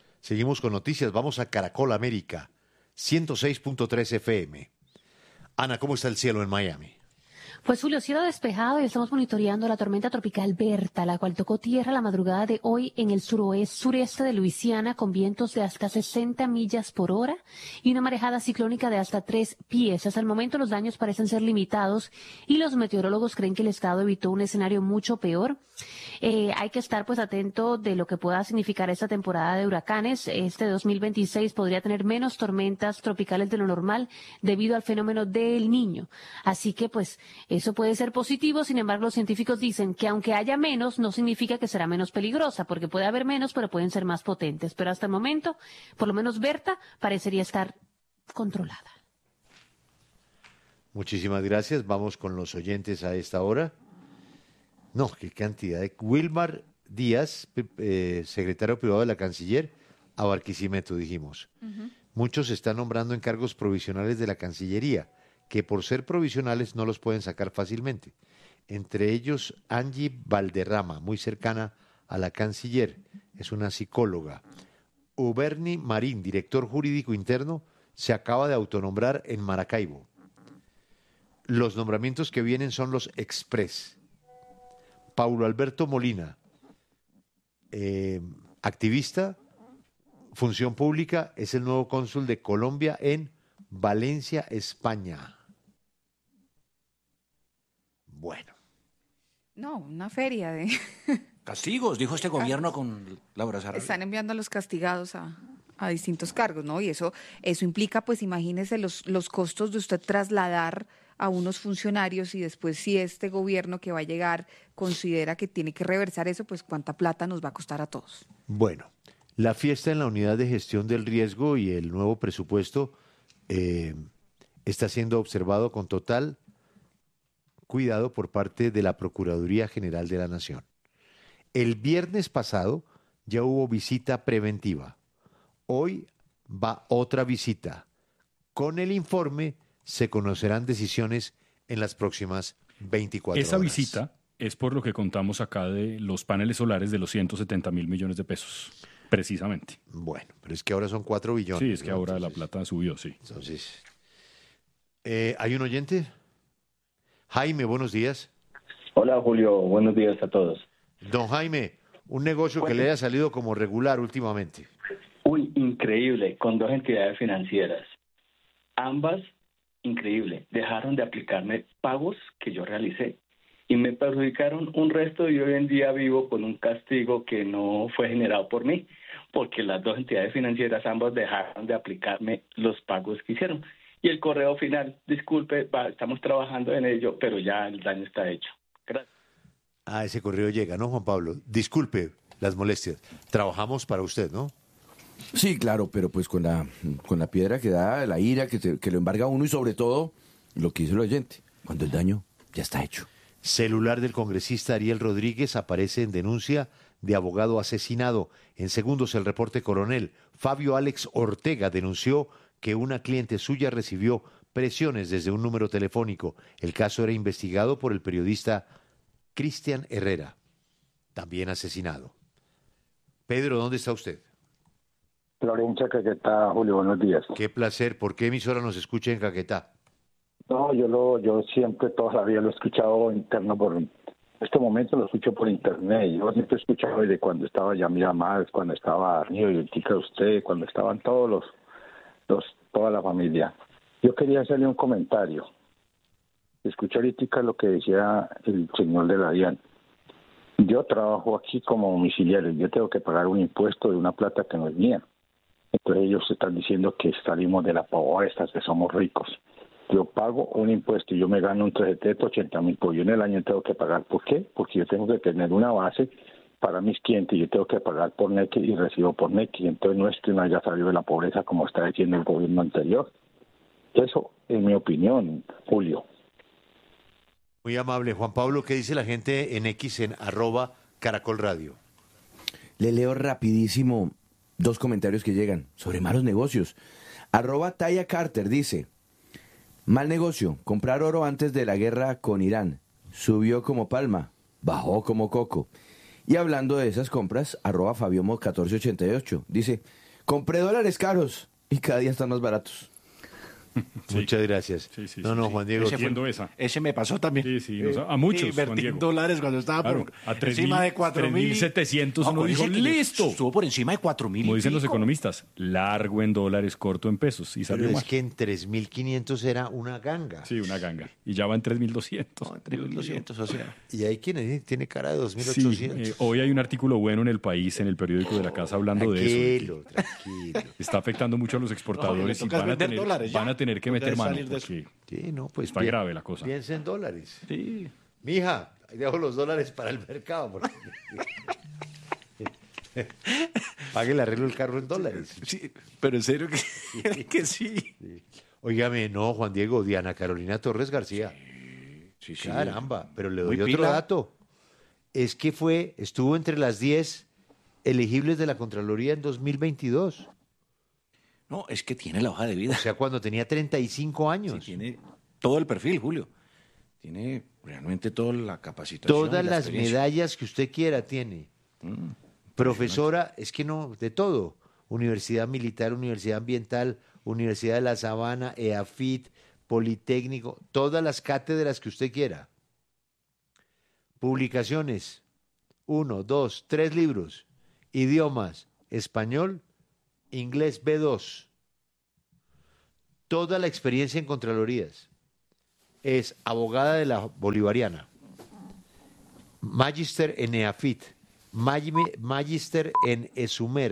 Vamos a Caracol América, 106.3 FM. Ana, ¿cómo está el cielo en Miami?
Pues Julio, cielo despejado y estamos monitoreando la tormenta tropical Berta, la cual tocó tierra la madrugada de hoy en el sureste de Luisiana con vientos de hasta 60 millas por hora y una marejada ciclónica de hasta 3 pies. Hasta el momento los daños parecen ser limitados y los meteorólogos creen que el estado evitó un escenario mucho peor. Hay que estar pues atento de lo que pueda significar esta temporada de huracanes. Este 2026 podría tener menos tormentas tropicales de lo normal debido al fenómeno del Niño. Así que pues eso puede ser positivo, sin embargo los científicos dicen que aunque haya menos, no significa que será menos peligrosa, porque puede haber menos, pero pueden ser más potentes. Pero hasta el momento, por lo menos Berta parecería estar controlada.
Muchísimas gracias. Vamos con los oyentes a esta hora. No, qué cantidad de... Wilmar Díaz, secretario privado de la Canciller, a Barquisimeto, dijimos. Muchos se están nombrando en cargos provisionales de la Cancillería, que por ser provisionales no los pueden sacar fácilmente. Entre ellos, Angie Valderrama, muy cercana a la Canciller, es una psicóloga. Uberni Marín, director jurídico interno, se acaba de autonombrar en Maracaibo. Los nombramientos que vienen son los express. Paulo Alberto Molina, activista, función pública, es el nuevo cónsul de Colombia en Valencia, España. Bueno.
No, una feria de...
Castigos, dijo este gobierno con Laura Sarabia.
Están enviando a los castigados a distintos cargos, ¿no? Y eso implica, pues imagínese los costos de usted trasladar a unos funcionarios y después si este gobierno que va a llegar considera que tiene que reversar eso, pues cuánta plata nos va a costar a todos.
Bueno, la fiesta en la unidad de gestión del riesgo y el nuevo presupuesto está siendo observado con total cuidado por parte de la Procuraduría General de la Nación. El viernes pasado ya hubo visita preventiva. Hoy va otra visita. Con el informe se conocerán decisiones en las próximas 24 horas.
Esa visita es por lo que contamos acá de los paneles solares de los 170 mil millones de pesos, precisamente.
Bueno, pero es que ahora son 4 billones.
Sí, es que ahora la plata subió, sí.
Entonces, ¿hay un oyente? Jaime, buenos días.
Hola, Julio, buenos días a todos.
Don Jaime, un negocio que le haya salido como regular últimamente.
Uy, increíble, con 2 entidades financieras. Ambas, increíble, dejaron de aplicarme pagos que yo realicé y me perjudicaron un resto y hoy en día vivo con un castigo que no fue generado por mí, porque las 2 entidades financieras ambas dejaron de aplicarme los pagos que hicieron. Y el correo final, disculpe, estamos trabajando en ello, pero ya el daño está hecho. Gracias.
Ese correo llega, ¿no, Juan Pablo? Disculpe las molestias. Trabajamos para usted, ¿no?
Sí, claro, pero pues con la piedra que da, la ira que lo embarga a uno y sobre todo lo que hizo el oyente, cuando el daño ya está hecho.
Celular del congresista Ariel Rodríguez aparece en denuncia de abogado asesinado. En segundos el reporte coronel. Fabio Alex Ortega denunció que una cliente suya recibió presiones desde un número telefónico. El caso era investigado por el periodista Cristian Herrera, también asesinado. Pedro, ¿dónde está usted?
Florencia, Caquetá. Julio, buenos días.
Qué placer. ¿Por qué emisora nos escucha en Caquetá?
No, yo siempre, toda la vida lo he escuchado interno en este momento lo escucho por internet. Yo siempre he escuchado desde cuando estaba Yamila Más, cuando estaba Arnio y el Tica usted, cuando estaban toda la familia. Yo quería hacerle un comentario. Escuché ahorita lo que decía el señor de la DIAN. Yo trabajo aquí como domiciliario. Yo tengo que pagar un impuesto de una plata que no es mía. Entonces ellos están diciendo que salimos de la pobreza, que somos ricos. Yo pago un impuesto y yo me gano un 380.000, pues yo en el año tengo que pagar. ¿Por qué? Porque yo tengo que tener una base para mis clientes. Yo tengo que pagar por NEC y recibo por NEC. Y entonces no es que uno haya salido de la pobreza como está diciendo el gobierno anterior. Eso es mi opinión, Julio.
Muy amable. Juan Pablo, ¿qué dice la gente en X en @Caracol Radio?
Le leo rapidísimo 2 comentarios que llegan sobre malos negocios. @Taya Carter dice: mal negocio, comprar oro antes de la guerra con Irán. Subió como palma, bajó como coco. Y hablando de esas compras, @Fabiomo1488 dice: compré dólares caros y cada día están más baratos.
Sí. Muchas gracias.
Sí,
no, Juan Diego.
Ese me pasó también.
A muchos,
invertí en dólares cuando estaba por encima de 4.000.
3.700 uno dijo, listo.
Estuvo por encima de 4.000.
Como dicen los economistas, largo en dólares, corto en pesos. Y salió
Pero
mal.
es que en 3.500 era una ganga.
Sí, una ganga. Y ya va en 3.200.
No, en 3.200, o sea.
Y hay quien tiene cara de 2.800.
Sí, hoy hay un artículo bueno en El País, en el periódico de la Casa, hablando de eso.
Tranquilo.
Está afectando mucho a los exportadores y van a tener que meter mano.
Sí, no, pues
está grave la cosa.
Piensa en dólares.
Sí.
Mija, ahí dejo los dólares para el mercado. Pague el arreglo del carro en dólares.
Sí, pero en serio que sí.
Óigame, no, Juan Diego, Diana Carolina Torres García.
Sí.
Caramba, pero le doy
Muy
otro
pila.
dato. Es que estuvo entre las 10 elegibles de la Contraloría en 2022.
No, es que tiene la hoja de vida.
O sea, cuando tenía 35 años.
Sí, tiene todo el perfil, Julio. Tiene realmente toda la capacitación.
Todas las
experiencia.
medallas que usted quiera tiene. Profesora, es que no, de todo. Universidad Militar, Universidad Ambiental, Universidad de la Sabana, EAFIT, Politécnico, todas las cátedras que usted quiera. Publicaciones, 1, 2, 3 libros. Idiomas, español, inglés B2. Toda la experiencia en Contralorías. Es abogada de la Bolivariana, Magister en EAFIT, Magister en ESUMER,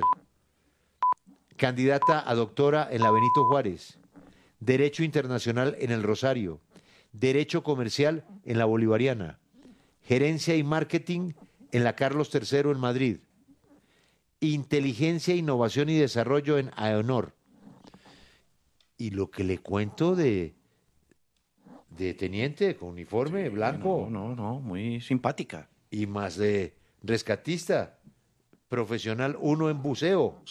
candidata a doctora en la Benito Juárez, Derecho Internacional en el Rosario, Derecho Comercial en la Bolivariana, Gerencia y Marketing en la Carlos III en Madrid, Inteligencia, Innovación y Desarrollo en AEONOR. Y lo que le cuento de teniente con uniforme blanco.
No, muy simpática.
Y más de rescatista, profesional 1 en buceo.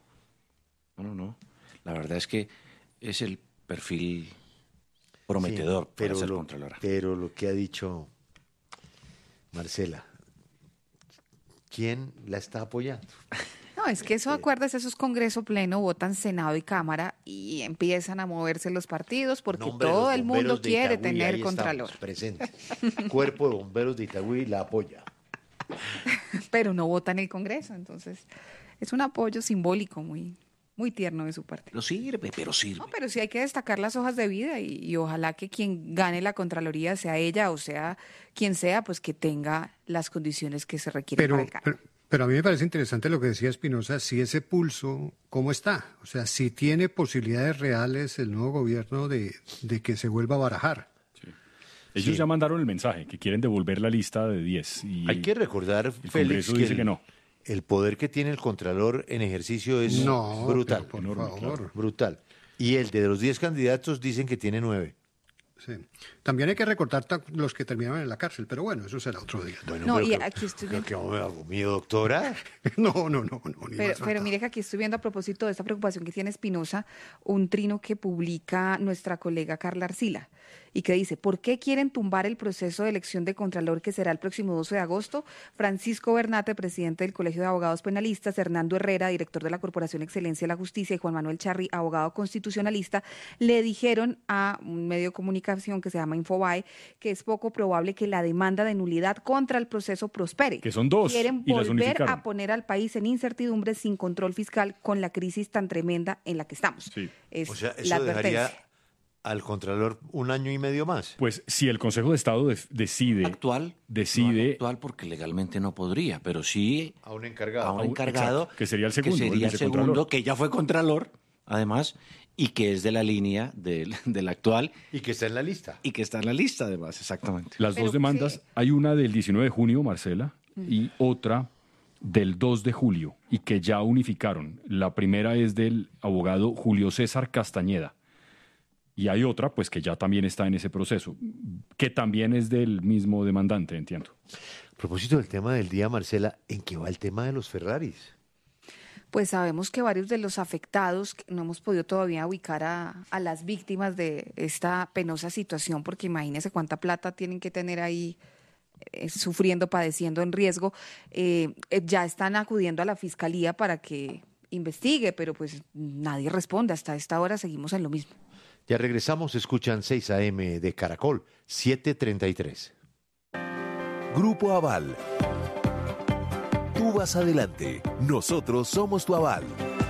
No. La verdad es que es el perfil prometedor para ser contralora.
Pero lo que ha dicho Marcela, ¿quién la está apoyando?
No, es que eso, acuérdese, eso es Congreso Pleno, votan Senado y Cámara y empiezan a moverse los partidos porque todo el mundo quiere tener contralor.
Presente. Cuerpo de Bomberos de Itagüí la apoya.
Pero no vota en el Congreso, entonces es un apoyo simbólico muy tierno de su parte.
No sirve, pero sirve.
No, pero sí hay que destacar las hojas de vida y ojalá que quien gane la Contraloría, sea ella o sea quien sea, pues que tenga las condiciones que se requieren para el cargo.
Pero a mí me parece interesante lo que decía Espinosa, si ese pulso, ¿cómo está? O sea, si tiene posibilidades reales el nuevo gobierno de que se vuelva a barajar.
Sí. Ellos ya mandaron el mensaje, que quieren devolver la lista de 10. Y
hay que recordar, Félix,
dice que no.
El poder que tiene el Contralor en ejercicio es brutal.
Por favor.
Brutal. Y el de los 10 candidatos dicen que tiene 9.
Sí. También hay que recordar los que terminaron en la cárcel, pero bueno, eso será otro día.
Bueno,
no, y aquí estoy viendo...
¿Qué me hago mío, doctora?
No.
Pero mire que aquí estoy viendo, a propósito de esta preocupación que tiene Espinosa, un trino que publica nuestra colega Carla Arcila y que dice: ¿por qué quieren tumbar el proceso de elección de Contralor que será el próximo 12 de agosto? Francisco Bernate, presidente del Colegio de Abogados Penalistas, Hernando Herrera, director de la Corporación Excelencia de la Justicia, y Juan Manuel Charri, abogado constitucionalista, le dijeron a un medio de comunicación que se llama Infobae que es poco probable que la demanda de nulidad contra el proceso prospere.
Que son 2.
Quieren
y
volver a poner al país en incertidumbre sin control fiscal con la crisis tan tremenda en la que estamos.
Sí.
O sea, eso dejaría al Contralor 1 año y medio más.
Pues si el Consejo de Estado decide...
Actual porque legalmente no podría, pero sí
a un encargado.
Exacto, que sería el segundo.
Que ya fue Contralor, además, y que es de la línea del actual.
Y que está en la lista.
Además, exactamente.
Las dos demandas, hay una del 19 de junio, Marcela, y otra del 2 de julio, y que ya unificaron. La primera es del abogado Julio César Castañeda. Y hay otra, pues, que ya también está en ese proceso, que también es del mismo demandante, entiendo.
A propósito del tema del día, Marcela, ¿en qué va el tema de los Ferraris?
Pues sabemos que varios de los afectados, no hemos podido todavía ubicar a las víctimas de esta penosa situación, porque imagínense cuánta plata tienen que tener ahí sufriendo, padeciendo, en riesgo. Ya están acudiendo a la Fiscalía para que investigue, pero pues nadie responde. Hasta esta hora seguimos en lo mismo.
Ya regresamos, escuchan 6 AM de Caracol, 7:33.
Grupo Aval. Tú vas adelante, nosotros somos tu aval.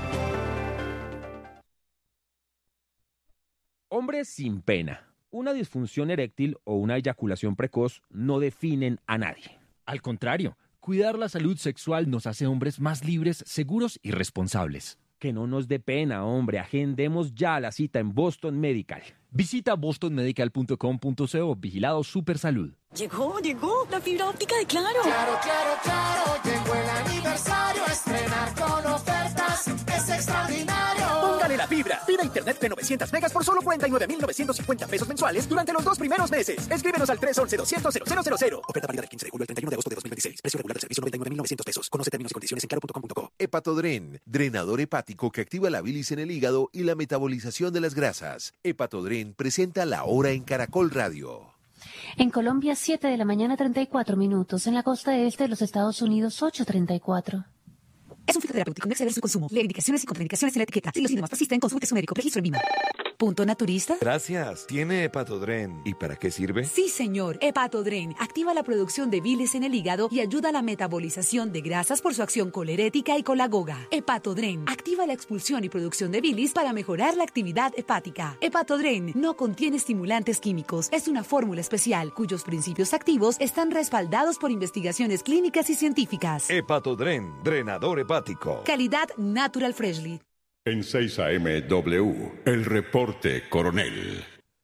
Hombres sin pena. Una disfunción eréctil o una eyaculación precoz no definen a nadie.
Al contrario, cuidar la salud sexual nos hace hombres más libres, seguros y responsables.
Que no nos dé pena, hombre. Agendemos ya la cita en Boston Medical.
Visita bostonmedical.com.co. Vigilado Supersalud.
Llegó la fibra óptica de Claro.
Claro, llegó el aniversario. Estrenar con ofertas es extraordinario.
Póngale la fibra. Pida internet de 900 megas por solo 49,950 pesos mensuales durante los 2 primeros meses. Escríbenos al 311-200-0000. Oferta válida del 15 de julio al 31 de agosto de 2026. Precio regular del servicio 99,900 pesos. Conoce términos y condiciones en claro.com.co.
Hepatodren, drenador hepático que activa la bilis en el hígado y la metabolización de las grasas. Hepatodren presenta La Hora en Caracol Radio.
En Colombia, 7 de la mañana, 34 minutos. En la costa este de los Estados Unidos, 8:34.
Es un fitoterapéutico, no exceder su consumo. Lee indicaciones y contraindicaciones en la etiqueta. Si los síntomas persisten, consulte su médico. Registro en VIMA. ¿Punto naturista?
Gracias. ¿Tiene Hepatodren? ¿Y para qué sirve?
Sí, señor. Hepatodren activa la producción de bilis en el hígado y ayuda a la metabolización de grasas por su acción colerética y colagoga. Hepatodren activa la expulsión y producción de bilis para mejorar la actividad hepática. Hepatodren no contiene estimulantes químicos. Es una fórmula especial cuyos principios activos están respaldados por investigaciones clínicas y científicas.
Hepatodren, drenador hepático.
Calidad Natural Freshly.
En 6 AM W, el reporte coronel.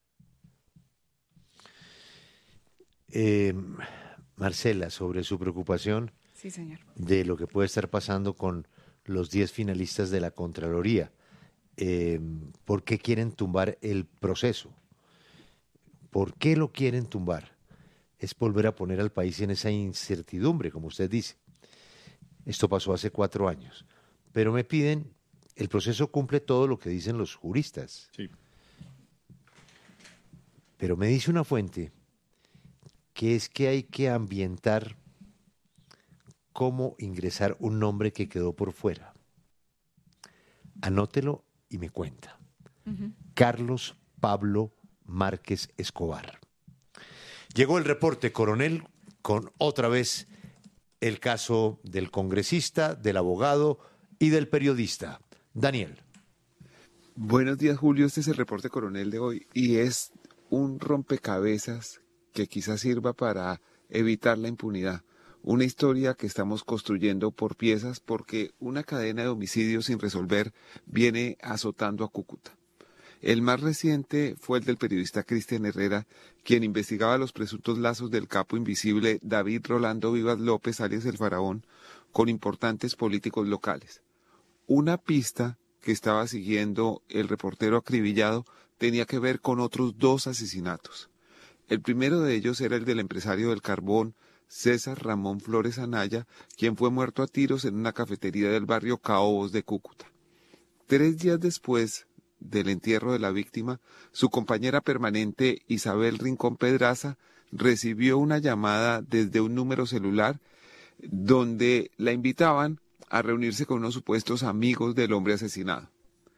Marcela, sobre su preocupación
Sí, señor.
de lo que puede estar pasando con los 10 finalistas de la Contraloría. ¿Por qué quieren tumbar el proceso? ¿Por qué lo quieren tumbar? Es volver a poner al país en esa incertidumbre, como usted dice. Esto pasó hace 4 años. Pero me piden, el proceso cumple todo lo que dicen los juristas.
Sí.
Pero me dice una fuente que es que hay que ambientar cómo ingresar un nombre que quedó por fuera. Anótelo y me cuenta. Carlos Pablo Márquez Escobar. Llegó el reporte, coronel, con otra vez el caso del congresista, del abogado y del periodista. Daniel.
Buenos días, Julio. Este es el reporte coronel de hoy y es un rompecabezas que quizás sirva para evitar la impunidad. Una historia que estamos construyendo por piezas porque una cadena de homicidios sin resolver viene azotando a Cúcuta. El más reciente fue el del periodista Cristian Herrera, quien investigaba los presuntos lazos del capo invisible David Rolando Vivas López, alias El Faraón, con importantes políticos locales. Una pista que estaba siguiendo el reportero acribillado tenía que ver con otros 2 asesinatos. El primero de ellos era el del empresario del carbón, César Ramón Flores Anaya, quien fue muerto a tiros en una cafetería del barrio Caobos de Cúcuta. 3 días después del entierro de la víctima, su compañera permanente Isabel Rincón Pedraza recibió una llamada desde un número celular donde la invitaban a reunirse con unos supuestos amigos del hombre asesinado.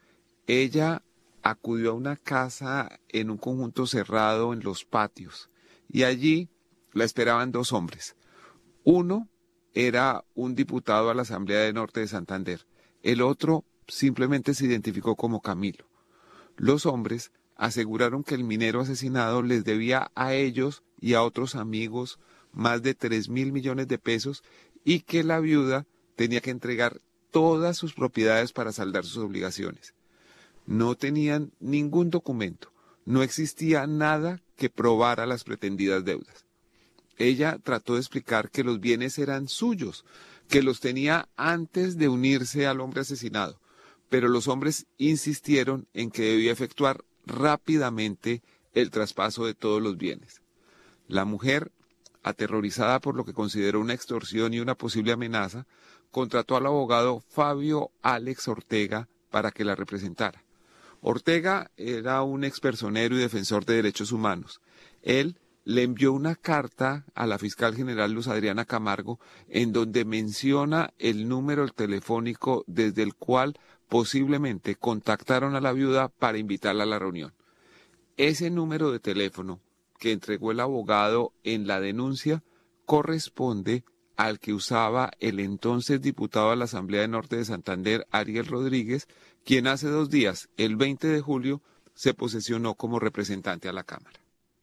Ella acudió a una casa en un conjunto cerrado en los patios y allí la esperaban 2 hombres. Uno era un diputado a la Asamblea de Norte de Santander. El otro simplemente se identificó como Camilo. Los hombres aseguraron que el minero asesinado les debía a ellos y a otros amigos más de 3.000 millones de pesos y que la viuda tenía que entregar todas sus propiedades para saldar sus obligaciones. No tenían ningún documento, no existía nada que probara las pretendidas deudas. Ella trató de explicar que los bienes eran suyos, que los tenía antes de unirse al hombre asesinado, pero los hombres insistieron en que debía efectuar rápidamente el traspaso de todos los bienes. La mujer, aterrorizada por lo que consideró una extorsión y una posible amenaza, contrató al abogado Fabio Alex Ortega para que la representara. Ortega era un expersonero y defensor de derechos humanos. Él le envió una carta a la fiscal general Luz Adriana Camargo en donde menciona el número telefónico desde el cual posiblemente contactaron a la viuda para invitarla a la reunión. Ese número de teléfono que entregó el abogado en la denuncia corresponde al que usaba el entonces diputado a la Asamblea de Norte de Santander, Ariel Rodríguez, quien hace 2 días, el 20 de julio, se posesionó como representante a la Cámara.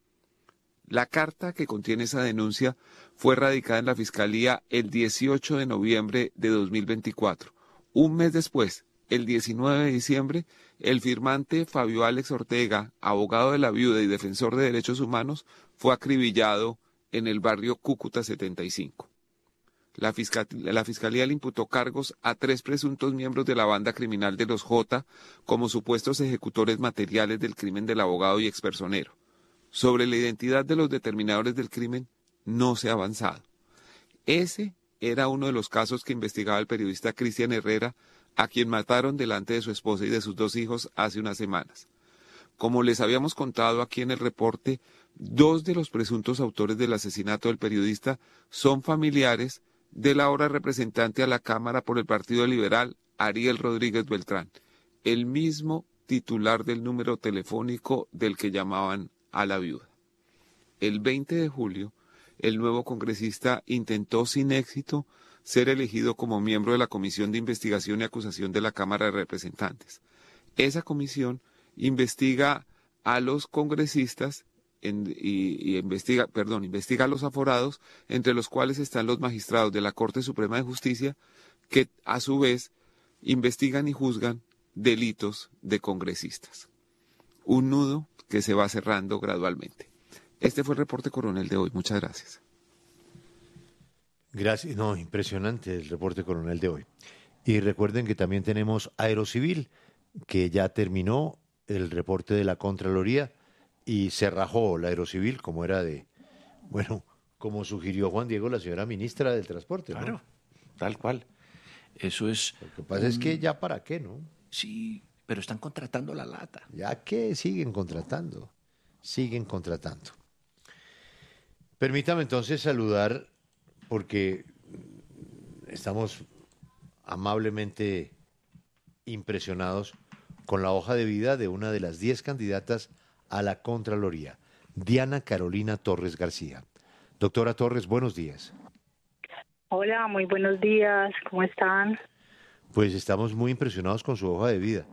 La carta que contiene esa denuncia fue radicada en la Fiscalía el 18 de noviembre de 2024. Un mes después, el 19 de diciembre, el firmante Fabio Alex Ortega, abogado de la viuda y defensor de derechos humanos, fue acribillado en el barrio Cúcuta 75. La Fiscalía le imputó cargos a 3 presuntos miembros de la banda criminal de los J como supuestos ejecutores materiales del crimen del abogado y expersonero. Sobre la identidad de los determinadores del crimen no se ha avanzado. Ese era uno de los casos que investigaba el periodista Cristian Herrera, a quien mataron delante de su esposa y de sus 2 hijos hace unas semanas. Como les habíamos contado aquí en el reporte, 2 de los presuntos autores del asesinato del periodista son familiares del ahora representante a la Cámara por el Partido Liberal, Ariel Rodríguez Beltrán, el mismo titular del número telefónico del que llamaban a la viuda. El 20 de julio, el nuevo congresista intentó sin éxito ser elegido como miembro de la Comisión de Investigación y Acusación de la Cámara de Representantes. Esa comisión investiga a los congresistas investiga a los aforados, entre los cuales están los magistrados de la Corte Suprema de Justicia, que a su vez investigan y juzgan delitos de congresistas. Un nudo que se va cerrando gradualmente. Este fue el reporte coronel de hoy. Muchas gracias.
Gracias. No, impresionante el reporte coronel de hoy. Y recuerden que también tenemos Aerocivil, que ya terminó el reporte de la Contraloría y se rajó la Aerocivil, como era como sugirió Juan Diego, la señora ministra del Transporte, ¿no?
Claro, tal cual. Eso es...
Lo que pasa es que ya para qué, ¿no?
Sí, pero están contratando la lata.
Ya que siguen contratando. Permítame entonces saludar, porque estamos amablemente impresionados con la hoja de vida de una de las 10 candidatas a la Contraloría, Diana Carolina Torres García. Doctora Torres, buenos días.
Hola, muy buenos días, ¿cómo están?
Pues estamos muy impresionados con su hoja de vida.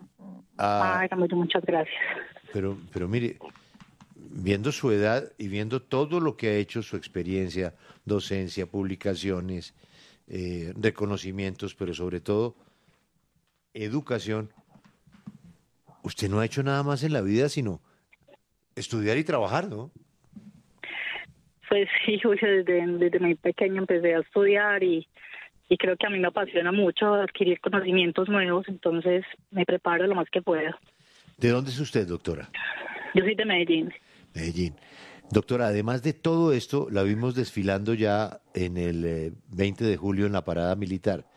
Muchas gracias.
Pero mire, viendo su edad y viendo todo lo que ha hecho, su experiencia, docencia, publicaciones, reconocimientos, pero sobre todo educación, usted no ha hecho nada más en la vida sino estudiar y trabajar, ¿no?
Pues sí, desde muy pequeño empecé a estudiar y creo que a mí me apasiona mucho adquirir conocimientos nuevos, entonces me preparo lo más que puedo.
¿De dónde es usted, doctora?
Yo soy de Medellín.
Medellín. Doctora, además de todo esto, la vimos desfilando ya en el 20 de julio en la parada militar.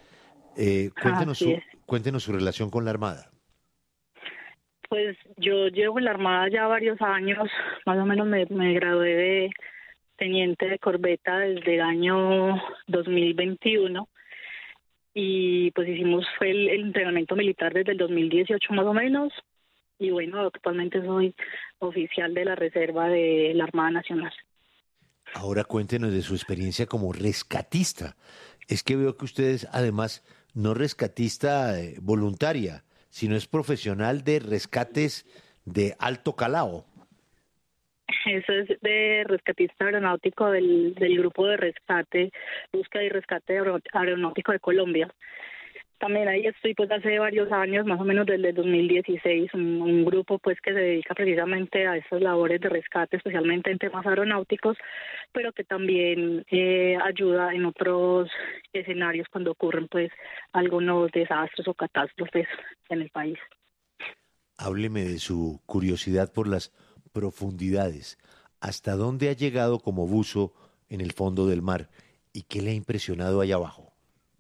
Cuéntenos su relación con la Armada.
Pues yo llevo en la Armada ya varios años, más o menos me gradué de teniente de corbeta desde el año 2021 y pues fue el entrenamiento militar desde el 2018 más o menos y bueno, actualmente soy oficial de la reserva de la Armada Nacional.
Ahora cuéntenos de su experiencia como rescatista. Es que veo que usted es además no rescatista voluntaria, sino es profesional de rescates de alto calado.
Eso es de rescatista aeronáutico del grupo de rescate, búsqueda y rescate aeronáutico de Colombia. También ahí estoy pues hace varios años, más o menos desde el 2016, un grupo pues que se dedica precisamente a estas labores de rescate, especialmente en temas aeronáuticos, pero que también ayuda en otros escenarios cuando ocurren pues algunos desastres o catástrofes en el país.
Hábleme de su curiosidad por las profundidades. ¿Hasta dónde ha llegado como buzo en el fondo del mar? ¿Y qué le ha impresionado allá abajo?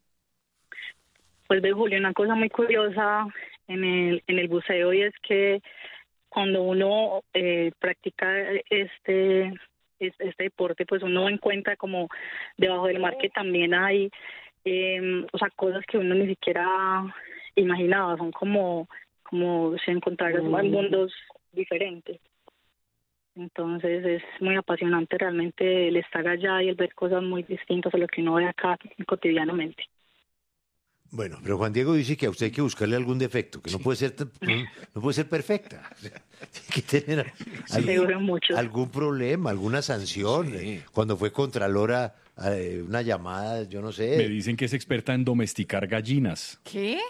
Pues Julio, una cosa muy curiosa en el buceo y es que cuando uno practica este deporte, pues uno encuentra como debajo del mar que también hay cosas que uno ni siquiera imaginaba, son como si encontraras mundos diferentes. Entonces es muy apasionante realmente el estar allá y el ver cosas muy distintas a lo que uno ve acá cotidianamente.
Bueno, pero Juan Diego dice que a usted hay que buscarle algún defecto, que no puede ser perfecta. O sea, tiene que tener algún problema, alguna sanción. Sí. Cuando fue Contralora, una llamada, yo no sé.
Me dicen que es experta en domesticar gallinas.
¿Qué?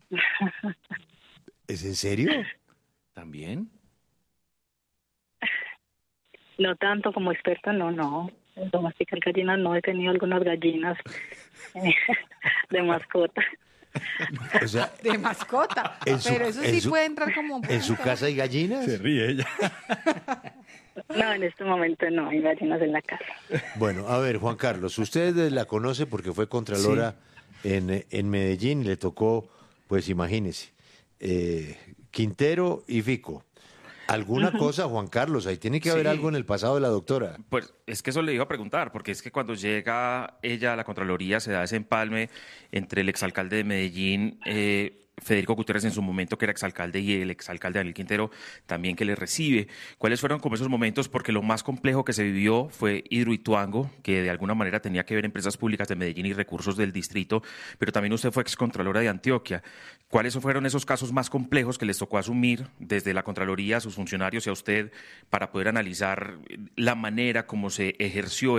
¿Es en serio?
¿También?
No tanto como experta, no. En domesticar gallinas no, he tenido algunas gallinas de mascota.
O sea,
de mascota. Pero eso sí puede entrar como...
¿En su casa hay gallinas?
Se ríe ella.
No, en este momento no hay gallinas en la casa.
Bueno, a ver, Juan Carlos, usted la conoce porque fue Contralora en Medellín y le tocó, pues imagínese, Quintero y Fico. Alguna cosa, Juan Carlos, ahí tiene que haber algo en el pasado de la doctora.
Pues es que eso le iba a preguntar, porque es que cuando llega ella a la Contraloría se da ese empalme entre el exalcalde de Medellín, Federico Gutiérrez en su momento, que era exalcalde, y el exalcalde Daniel Quintero también, que le recibe. ¿Cuáles fueron como esos momentos? Porque lo más complejo que se vivió fue Hidroituango, que de alguna manera tenía que ver empresas públicas de Medellín y recursos del distrito, pero también usted fue excontralora de Antioquia. ¿Cuáles fueron esos casos más complejos que les tocó asumir desde la Contraloría, a sus funcionarios y a usted, para poder analizar la manera como se ejerció